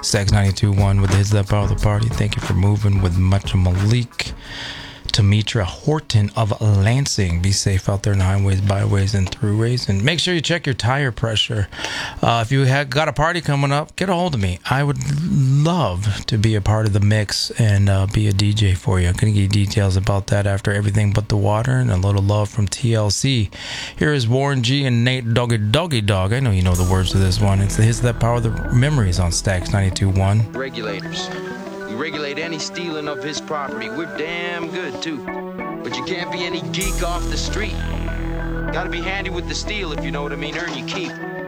Stacks 92.1 with the Hits That Power the Party. Thank you for moving with Much Malik. Tamitra Horton of Lansing. Be safe out there in the highways, byways, and throughways. And make sure you check your tire pressure. If you got a party coming up, get a hold of me. I would love to be a part of the mix and be a DJ for you. I'm going to give you details about that after Everything But the Water and a little love from TLC. Here is Warren G and Nate Doggy Dog. I know you know the words to this one. It's the Hits That Power the Memories on Stacks 92.1. Regulators. We regulate any stealing of his property. We're damn good, too. But you can't be any geek off the street. Gotta be handy with the steel, if you know what I mean. Earn your keep.